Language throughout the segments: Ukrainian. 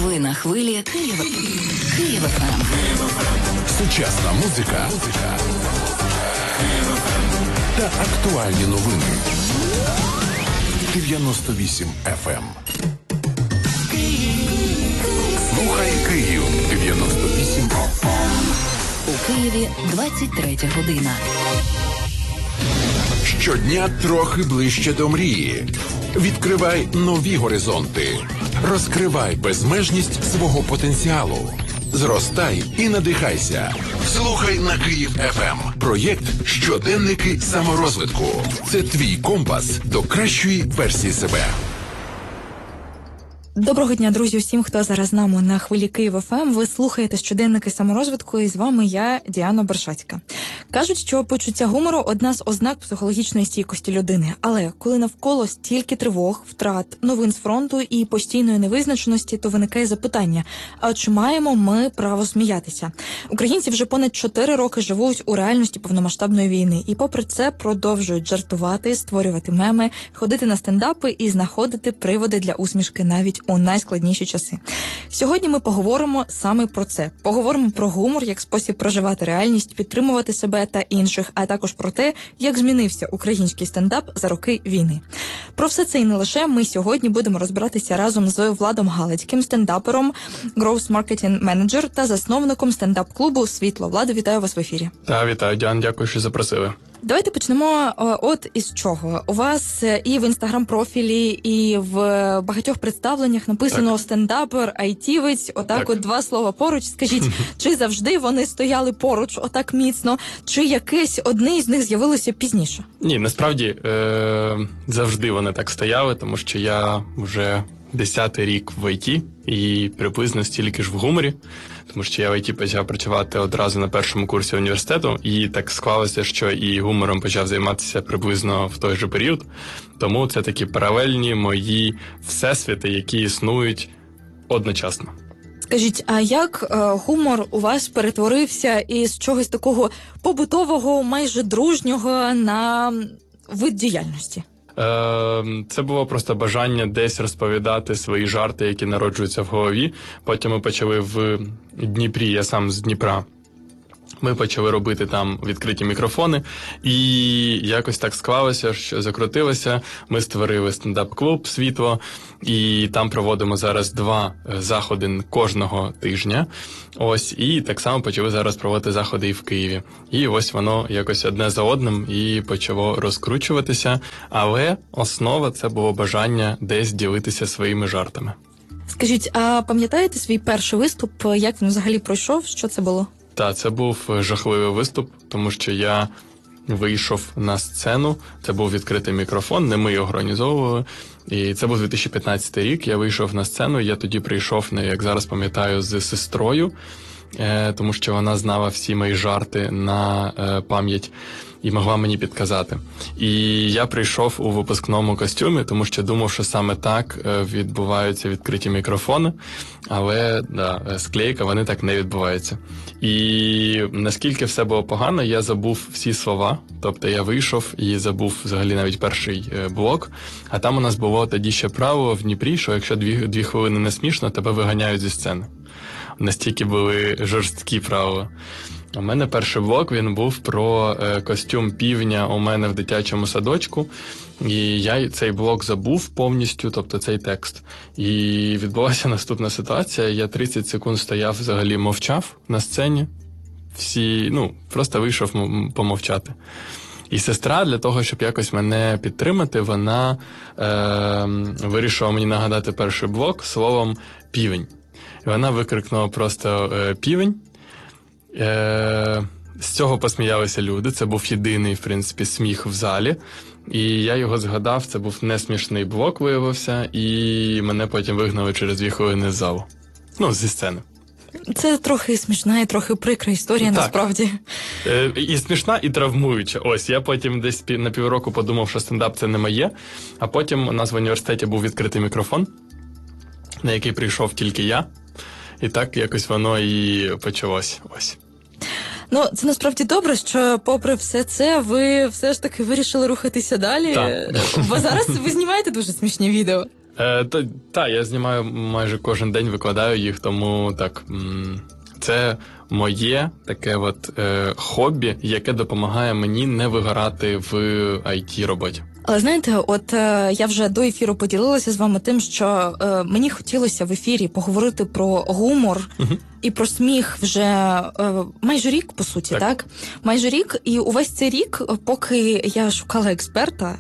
Ви на хвилі Київ ФМ. Сучасна музика та актуальні новини. 98 FM. Слухай Київ. 98 FM. У Києві 23 година. Щодня трохи ближче до мрії. Відкривай нові горизонти. Розкривай безмежність свого потенціалу. Зростай і надихайся. Слухай на Київ ФМ. Проєкт «Щоденники саморозвитку». Це твій компас до кращої версії себе. Доброго дня, друзі, усім, хто зараз з нами на хвилі Київ ФМ. Ви слухаєте «Щоденники саморозвитку» і з вами я, Діана Бершацька. Кажуть, що почуття гумору – одна з ознак психологічної стійкості людини. Але коли навколо стільки тривог, втрат, новин з фронту і постійної невизначеності, то виникає запитання, а чи маємо ми право сміятися? Українці вже понад 4 роки живуть у реальності повномасштабної війни. І попри це продовжують жартувати, створювати меми, ходити на стендапи і знаходити приводи для усмішки навіть у найскладніші часи. Сьогодні ми поговоримо саме про це. Поговоримо про гумор як спосіб проживати реальність, підтримувати себе та інших, а також про те, як змінився український стендап за роки війни. Про все це і не лише ми сьогодні будемо розбиратися разом з Владом Галицьким, стендапером, Growth Marketing Manager та засновником стендап-клубу «Світло». Владо, вітаю вас в ефірі. Так, вітаю, Діан, дякую, що запросили. Давайте почнемо от із чого. У вас і в інстаграм-профілі, і в багатьох представленнях написано «стендапер», «айтівець», отак от два слова поруч. Скажіть, чи завжди вони стояли поруч отак міцно, чи якесь одне із них з'явилося пізніше? Ні, насправді завжди вони так стояли, тому що я вже 10-й рік в ІТ і приблизно стільки ж в гуморі, тому що я в ІТ почав працювати одразу на першому курсі університету, і так склалося, що і гумором почав займатися приблизно в той же період. Тому це такі паралельні мої всесвіти, які існують одночасно. Скажіть, а як гумор у вас перетворився із чогось такого побутового, майже дружнього на вид діяльності? Це було просто бажання десь розповідати свої жарти, які народжуються в голові. Потім ми почали в Дніпрі, я сам з Дніпра. Ми почали робити там відкриті мікрофони, і якось так склалося, що закрутилося. Ми створили стендап-клуб «Світло», і там проводимо зараз 2 заходи кожного тижня. Ось, і так само почали зараз проводити заходи і в Києві. І ось воно якось одне за одним і почало розкручуватися, але основа – це було бажання десь ділитися своїми жартами. Скажіть, а пам'ятаєте свій перший виступ? Як він взагалі пройшов? Що це було? Так, це був жахливий виступ, тому що я вийшов на сцену, це був відкритий мікрофон, не ми його організовували, і це був 2015 рік, я вийшов на сцену, я тоді прийшов, як зараз пам'ятаю, з сестрою, тому що вона знала всі мої жарти на пам'ять і могла мені підказати. І я прийшов у випускному костюмі, тому що думав, що саме так відбуваються відкриті мікрофони, але склейка, вони так не відбуваються. І наскільки все було погано, я забув всі слова, тобто я вийшов і забув взагалі навіть перший блок, а там у нас було тоді ще правило в Дніпрі, що якщо 2 хвилини не смішно, тебе виганяють зі сцени. Настільки були жорсткі правила. У мене перший блок, він був про костюм півня у мене в дитячому садочку, і я цей блок забув повністю, тобто цей текст. І відбулася наступна ситуація, я 30 секунд стояв, взагалі мовчав на сцені, просто вийшов помовчати. І сестра, для того, щоб якось мене підтримати, вона вирішила мені нагадати перший блок словом «півень». І вона викрикнула просто «півень». З цього посміялися люди, це був єдиний, в принципі, сміх в залі. І я його згадав, це був несмішний блок, виявився, і мене потім вигнали через 2 хвилини з залу. Зі сцени. Це трохи смішна і трохи прикра історія, насправді. І смішна, і травмуюча. Ось, я потім десь на півроку подумав, що стендап – це не моє, а потім у нас в університеті був відкритий мікрофон, на який прийшов тільки я, і так якось воно і почалось. Ось. Це насправді добре, що попри все це ви все ж таки вирішили рухатися далі. Так. Бо зараз ви знімаєте дуже смішні відео. Я знімаю майже кожен день, викладаю їх, тому так, це моє таке хобі, яке допомагає мені не вигорати в IT-роботі. Але знаєте, я вже до ефіру поділилася з вами тим, що мені хотілося в ефірі поговорити про гумор і про сміх вже майже рік, по суті, так? Майже рік, і увесь цей рік, поки я шукала експерта,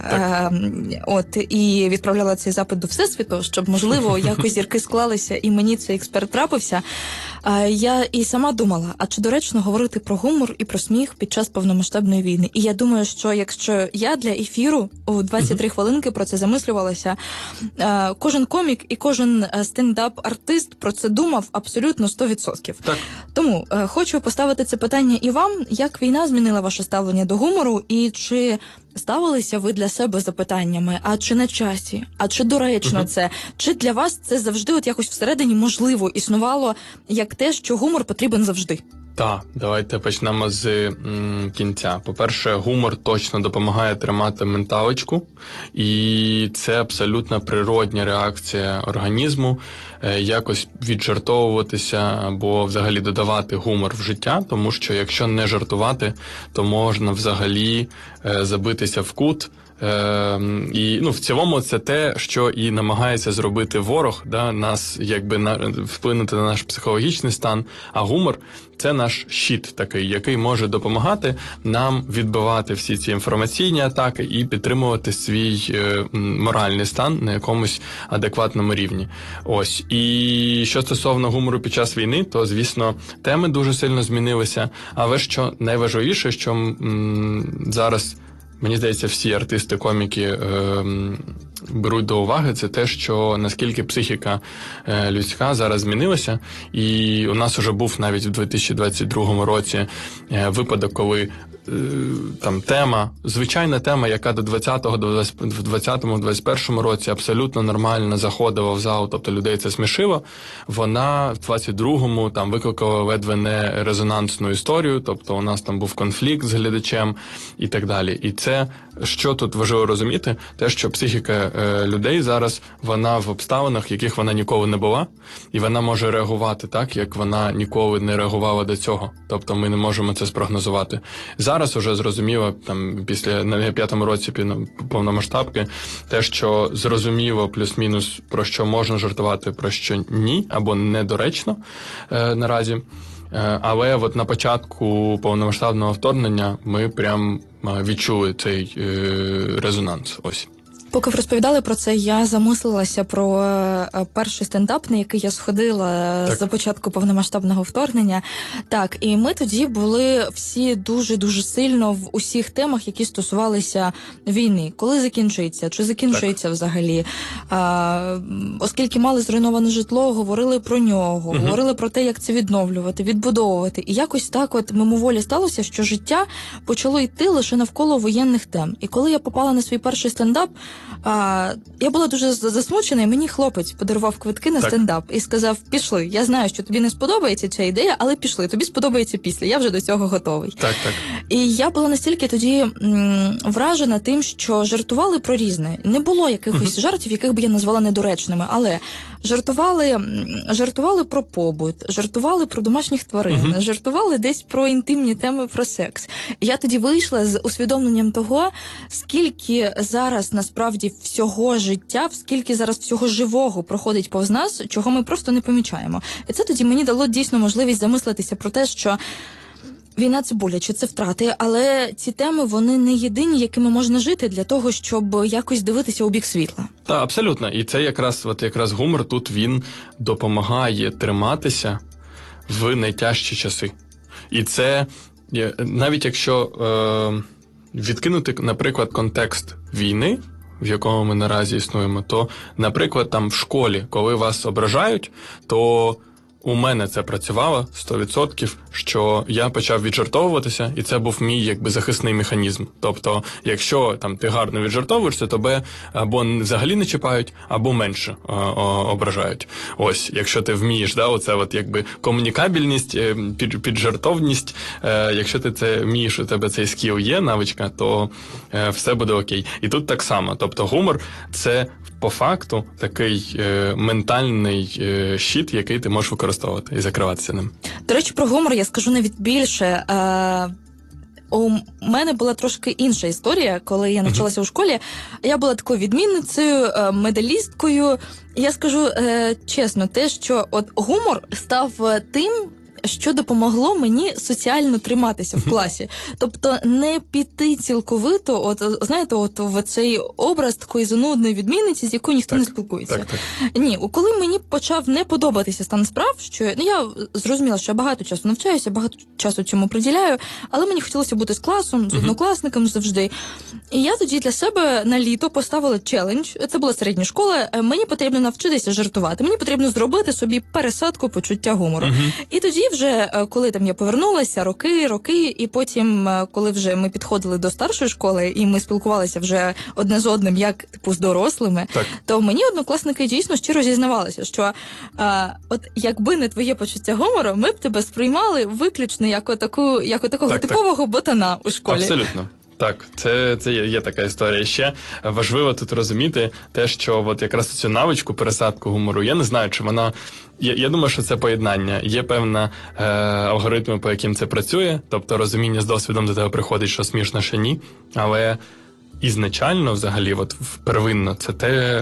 і відправляла цей запит до Всесвіту, щоб, можливо, якось зірки склалися і мені цей експерт трапився, я і сама думала, а чи доречно говорити про гумор і про сміх під час повномасштабної війни? І я думаю, що якщо я для ефіру у 23 хвилинки про це замислювалася, кожен комік і кожен стендап-артист про це думав абсолютно 100%. Так. Тому хочу поставити це питання і вам, як війна змінила ваше ставлення до гумору, і чи ставилися ви для себе запитаннями, а чи на часі, а чи доречно це, чи для вас це завжди якось всередині можливо існувало як те, що гумор потрібен завжди? Так, давайте почнемо з кінця. По-перше, гумор точно допомагає тримати менталочку, і це абсолютно природня реакція організму якось віджартовуватися або взагалі додавати гумор в життя, тому що якщо не жартувати, то можна взагалі забитися в кут. І в цілому це те, що і намагається зробити ворог, нас вплинути на наш психологічний стан, а гумор – це наш щит такий, який може допомагати нам відбивати всі ці інформаційні атаки і підтримувати свій моральний стан на якомусь адекватному рівні. Ось. І що стосовно гумору під час війни, то, звісно, теми дуже сильно змінилися, але що найважливіше, що зараз, мені здається, всі артисти, коміки беруть до уваги, це те, що наскільки психіка людська зараз змінилася. І у нас вже був навіть в 2022 році випадок, коли звичайна тема, яка до 20-21 році абсолютно нормально заходила в зал, тобто людей це смішило, вона в 22-му викликала ледве не резонансну історію, тобто у нас там був конфлікт з глядачем і так далі. І це, що тут важливо розуміти, те, що психіка людей зараз, вона в обставинах, яких вона ніколи не була, і вона може реагувати так, як вона ніколи не реагувала до цього. Тобто ми не можемо це спрогнозувати. Зараз уже зрозуміло, після на 5-му році повномасштабки, те, що зрозуміло плюс-мінус, про що можна жартувати, про що ні, або недоречно наразі. Але на початку повномасштабного вторгнення ми прям відчули цей резонанс. Ось. Поки ви розповідали про це, я замислилася про перший стендап, на який я сходила за початку повномасштабного вторгнення. Так, і ми тоді були всі дуже-дуже сильно в усіх темах, які стосувалися війни. Коли закінчується, чи закінчується взагалі. Оскільки мали зруйноване житло, говорили про нього, говорили про те, як це відновлювати, відбудовувати. І якось так мимоволі сталося, що життя почало йти лише навколо воєнних тем. І коли я попала на свій перший стендап, я була дуже засмучена, і мені хлопець подарував квитки на стендап і сказав: пішли, я знаю, що тобі не сподобається ця ідея, але пішли, тобі сподобається після, я вже до цього готовий. Так. І я була настільки тоді вражена тим, що жартували про різне. Не було якихось жартів, яких би я назвала недоречними, але жартували про побут, жартували про домашніх тварин, жартували десь про інтимні теми, про секс. І я тоді вийшла з усвідомленням того, скільки зараз насправді всього життя, скільки зараз всього живого проходить повз нас, чого ми просто не помічаємо. І це тоді мені дало дійсно можливість замислитися про те, що війна – це боляче, це втрати, але ці теми, вони не єдині, якими можна жити для того, щоб якось дивитися у бік світла. Так, абсолютно. І це якраз гумор тут, він допомагає триматися в найтяжчі часи. І це, навіть якщо відкинути, наприклад, контекст війни, в якому ми наразі існуємо, то, наприклад, там в школі, коли вас ображають, то у мене це працювало 100%, що я почав віджартовуватися, і це був мій захисний механізм. Тобто, якщо ти гарно віджартовуєшся, тебе або взагалі не чіпають, або менше ображають. Ось, якщо ти вмієш, комунікабельність, піджартовність, якщо ти це вмієш, у тебе цей скіл є, навичка, то все буде окей. І тут так само. Тобто, гумор – це по факту такий ментальний щит, який ти можеш використовувати і закриватися ним. До речі, про гумор я скажу навіть більше. У мене була трошки інша історія, коли я навчалася у школі. Я була такою відмінницею, медалісткою. Я скажу чесно, те, що от гумор став тим, що допомогло мені соціально триматися в класі. Тобто не піти цілковито, от знаєте, от в цей образ такої занудної відмінниці, з якою ніхто не спілкується. Так. Ні, коли мені почав не подобатися стан справ, що я зрозуміла, що я багато часу навчаюся, багато часу цьому приділяю, але мені хотілося бути з класом, з однокласниками завжди. І я тоді для себе на літо поставила челендж, це була середня школа, мені потрібно навчитися жартувати, мені потрібно зробити собі пересадку почуття гумору. І тоді вже, коли там я повернулася, роки, і потім, коли вже ми підходили до старшої школи, і ми спілкувалися вже одне з одним, як типу з дорослими, то мені однокласники дійсно щиро зізнавалися, що от якби не твоє почуття гумору, ми б тебе сприймали виключно як такого типового ботана у школі. Абсолютно. Так, це є така історія. Ще важливо тут розуміти те, що от якраз цю навичку, пересадку гумору, я не знаю, чи вона... Я думаю, що це поєднання. Є певна алгоритми, по яким це працює, тобто розуміння з досвідом до тебе приходить, що смішно, що ні, але ізначально, взагалі, от первинно, це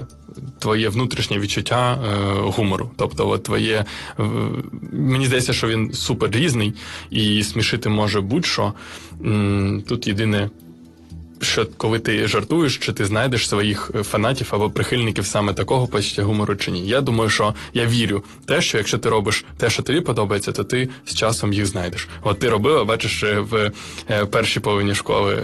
твоє внутрішнє відчуття гумору. Тобто, от твоє... Мені здається, що він супер різний, і смішити може будь-що. Тут єдине, що коли ти жартуєш, чи ти знайдеш своїх фанатів або прихильників саме такого почуття гумору чи ні. Я думаю, що я вірю в те, що якщо ти робиш те, що тобі подобається, то ти з часом їх знайдеш. От ти робила, бачиш, в першій половині школи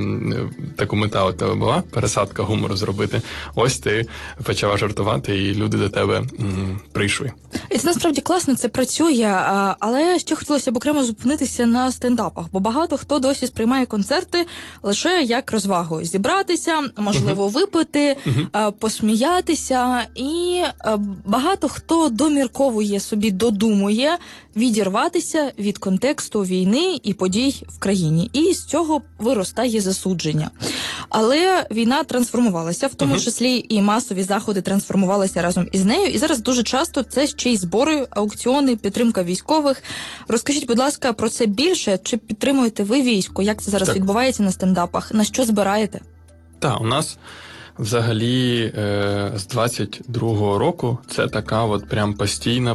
таку мета у тебе була, пересадка гумору зробити. Ось ти почала жартувати, і люди до тебе прийшли. І це насправді класно, це працює, але ще хотілося б окремо зупинитися на стендапах, бо багато хто досі сприймає концерти лише як розвагу. Зібратися, можливо, випити, посміятися, і багато хто домірковує собі, додумує відірватися від контексту війни і подій в країні. І з цього виростає засудження. Але війна трансформувалася, в тому числі і масові заходи трансформувалися разом із нею. І зараз дуже часто це ще й збори, аукціони, підтримка військових. Розкажіть, будь ласка, про це більше. Чи підтримуєте ви військо? Як це зараз відбувається на стендапах? На що збираєте? Так, у нас взагалі з 22-го року це така от прям постійна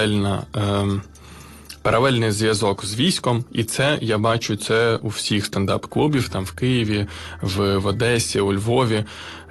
паралельний зв'язок з військом, і це, я бачу, це у всіх стендап-клубів, там в Києві, в Одесі, у Львові.